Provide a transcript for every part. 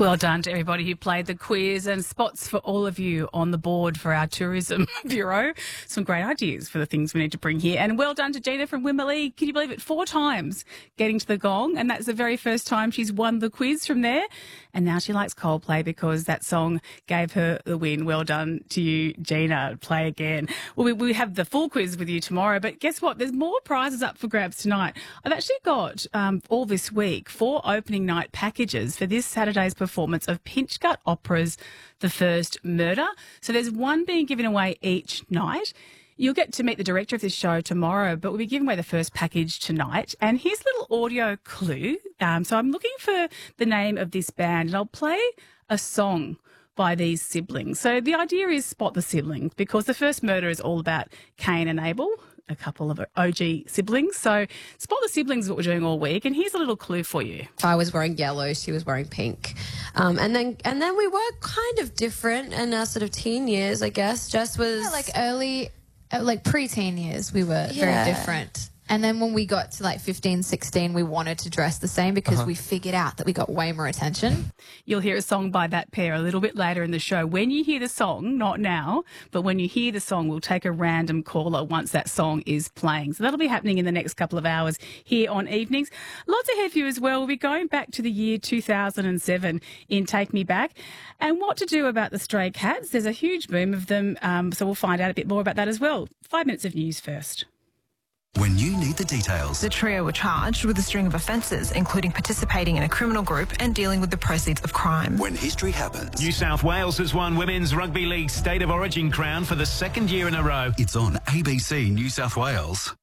Well done to everybody who played the quiz, and spots for all of you on the board for our Tourism Bureau. Some great ideas for the things we need to bring here. And well done to Gina from Wimberley. Can you believe it? 4 times getting to the gong, and that's the very first time she's won the quiz from there. And now she likes Coldplay because that song gave her the win. Well done to you, Gina. Play again. Well, we have the full quiz with you tomorrow, but guess what? There's more prizes up for grabs tonight. I've actually got all this week 4 opening night packages for this Saturday's performance of Pinchgut Opera's The First Murder. So there's one being given away each night. You'll get to meet the director of this show tomorrow, but we'll be giving away the first package tonight. And here's a little audio clue. So I'm looking for the name of this band, and I'll play a song by these siblings. So the idea is spot the siblings, because The First Murder is all about Cain and Abel, a couple of OG siblings. So spot the siblings is what we're doing all week. And here's a little clue for you. I was wearing yellow, she was wearing pink. And then we were kind of different in our sort of teen years, I guess. Jess was... like pre-teen years, we were very different. And then when we got to like 15, 16, we wanted to dress the same because we figured out that we got way more attention. You'll hear a song by that pair a little bit later in the show. When you hear the song, not now, but when you hear the song, we'll take a random caller once that song is playing. So that'll be happening in the next couple of hours here on Evenings. Lots ahead for you as well. We'll be going back to the year 2007 in Take Me Back, and what to do about the stray cats. There's a huge boom of them, so we'll find out a bit more about that as well. 5 minutes of news first. When you need the details. The trio were charged with a string of offences, including participating in a criminal group and dealing with the proceeds of crime. When history happens. New South Wales has won Women's Rugby League State of Origin crown for the 2nd year in a row. It's on ABC New South Wales.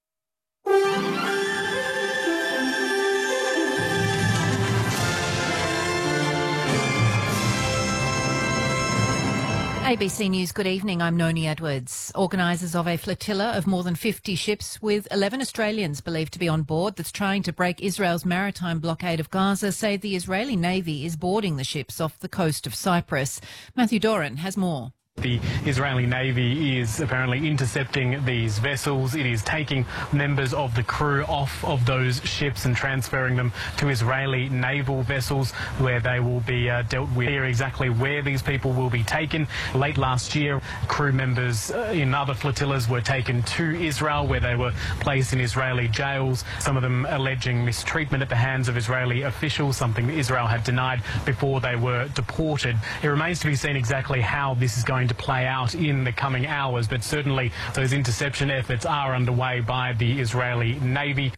ABC News, good evening. I'm Noni Edwards. Organisers of a flotilla of more than 50 ships with 11 Australians believed to be on board that's trying to break Israel's maritime blockade of Gaza say the Israeli Navy is boarding the ships off the coast of Cyprus. Matthew Doran has more. The Israeli Navy is apparently intercepting these vessels. It is taking members of the crew off of those ships and transferring them to Israeli naval vessels where they will be dealt with. Here exactly where these people will be taken. Late last year, crew members in other flotillas were taken to Israel where they were placed in Israeli jails, some of them alleging mistreatment at the hands of Israeli officials, something that Israel had denied before they were deported. It remains to be seen exactly how this is going to play out in the coming hours, but certainly those interception efforts are underway by the Israeli Navy.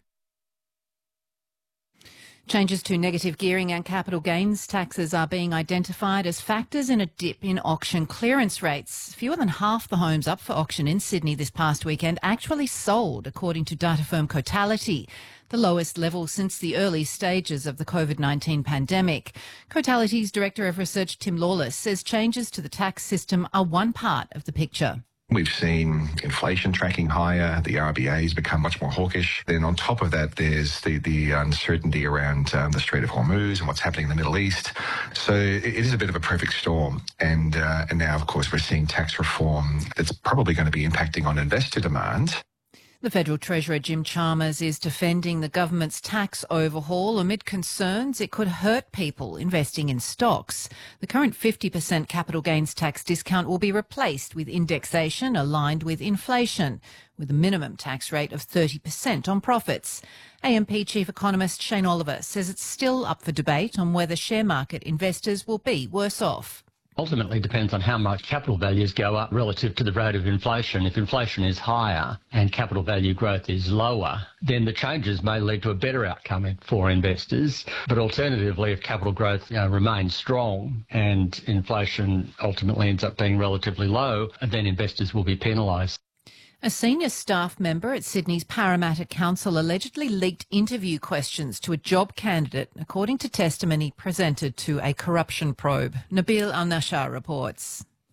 Changes to negative gearing and capital gains taxes are being identified as factors in a dip in auction clearance rates. Fewer than half the homes up for auction in Sydney this past weekend actually sold, according to data firm Cotality, the lowest level since the early stages of the COVID-19 pandemic. Cotality's Director of Research, Tim Lawless, says changes to the tax system are one part of the picture. We've seen inflation tracking higher. The RBA has become much more hawkish. Then on top of that, there's the uncertainty around the Strait of Hormuz and what's happening in the Middle East. So it is a bit of a perfect storm. And now, of course, we're seeing tax reform that's probably going to be impacting on investor demand. The Federal Treasurer Jim Chalmers is defending the government's tax overhaul amid concerns it could hurt people investing in stocks. The current 50% capital gains tax discount will be replaced with indexation aligned with inflation, with a minimum tax rate of 30% on profits. AMP Chief Economist Shane Oliver says it's still up for debate on whether share market investors will be worse off. Ultimately depends on how much capital values go up relative to the rate of inflation. If inflation is higher and capital value growth is lower, then the changes may lead to a better outcome for investors. But alternatively, if capital growth remains strong and inflation ultimately ends up being relatively low, then investors will be penalised. A senior staff member at Sydney's Parramatta Council allegedly leaked interview questions to a job candidate, according to testimony presented to a corruption probe. Nabil Al-Nashar reports.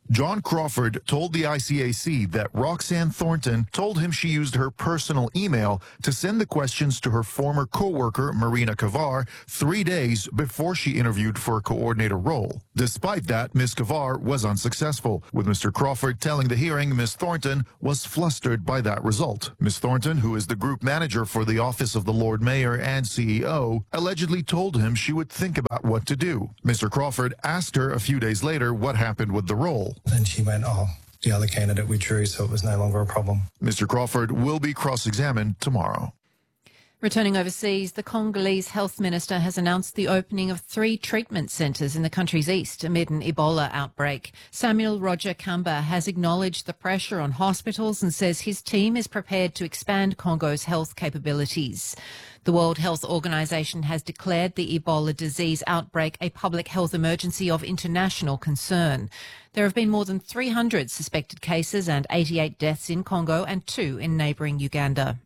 John Crawford told the ICAC that Roxanne Thornton told him she used her personal email to send the questions to her former co-worker, Marina Kavar, 3 days before she interviewed for a coordinator role. Despite that, Ms. Kavar was unsuccessful, with Mr. Crawford telling the hearing Ms. Thornton was flustered by that result. Ms. Thornton, who is the group manager for the Office of the Lord Mayor and CEO, allegedly told him she would think about what to do. Mr. Crawford asked her a few days later what happened with the role. And she went, oh, the other candidate withdrew, so it was no longer a problem. Mr. Crawford will be cross-examined tomorrow. Returning overseas, the Congolese health minister has announced the opening of 3 treatment centres in the country's east amid an Ebola outbreak. Samuel Roger Kamba has acknowledged the pressure on hospitals and says his team is prepared to expand Congo's health capabilities. The World Health Organization has declared the Ebola disease outbreak a public health emergency of international concern. There have been more than 300 suspected cases and 88 deaths in Congo and 2 in neighbouring Uganda.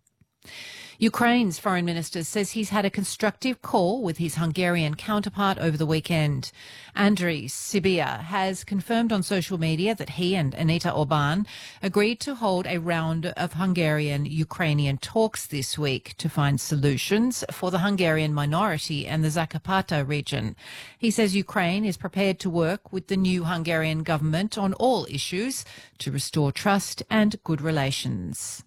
Ukraine's foreign minister says he's had a constructive call with his Hungarian counterpart over the weekend. Andriy Sybiha has confirmed on social media that he and Anita Orban agreed to hold a round of Hungarian-Ukrainian talks this week to find solutions for the Hungarian minority and the Zakarpattia region. He says Ukraine is prepared to work with the new Hungarian government on all issues to restore trust and good relations.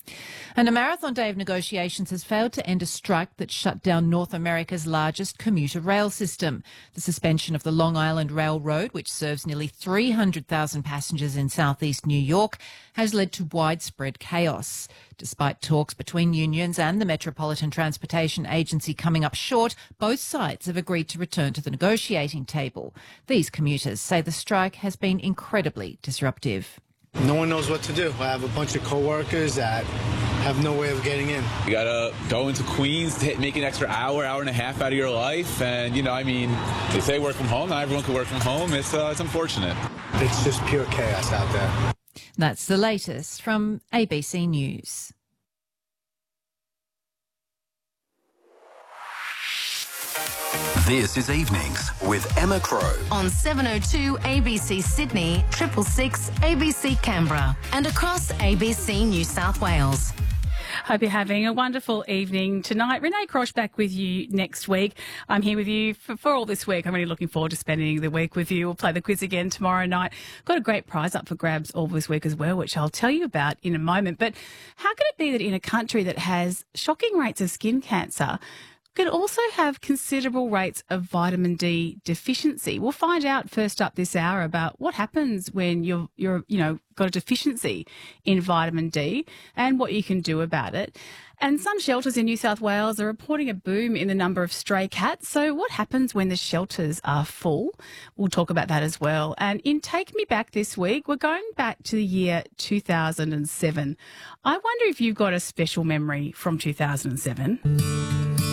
And a marathon day of negotiations has failed to end a strike that shut down North America's largest commuter rail system. The suspension of the Long Island Railroad, which serves nearly 300,000 passengers in southeast New York, has led to widespread chaos. Despite talks between unions and the Metropolitan Transportation Agency coming up short, both sides have agreed to return to the negotiating table. These commuters say the strike has been incredibly disruptive. No one knows what to do. I have a bunch of co-workers that have no way of getting in. You gotta go into Queens, make an extra hour and a half out of your life, and they say work from home. Not everyone can work from home. It's unfortunate. It's just pure chaos out there. That's the latest from ABC News. This is Evenings with Emma Crow. On 702 ABC Sydney, 666 ABC Canberra, and across ABC New South Wales. Hope you're having a wonderful evening tonight. Renee Crosh back with you next week. I'm here with you for all this week. I'm really looking forward to spending the week with you. We'll play the quiz again tomorrow night. Got a great prize up for grabs all this week as well, which I'll tell you about in a moment. But how can it be that in a country that has shocking rates of skin cancer could also have considerable rates of vitamin D deficiency? We'll find out first up this hour about what happens when you're got a deficiency in vitamin D and what you can do about it. And some shelters in New South Wales are reporting a boom in the number of stray cats. So what happens when the shelters are full? We'll talk about that as well. And in Take Me Back this week, we're going back to the year 2007. I wonder if you've got a special memory from 2007.